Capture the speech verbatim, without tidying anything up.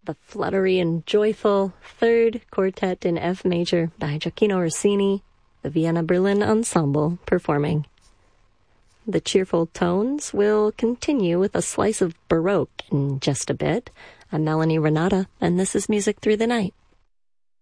the fluttery and joyful Third Quartet in F major by Gioacchino Rossini, the Vienna Berlin Ensemble performing. The cheerful tones will continue with a slice of Baroque in just a bit. I'm Melanie Renata, and this is Music Through the Night.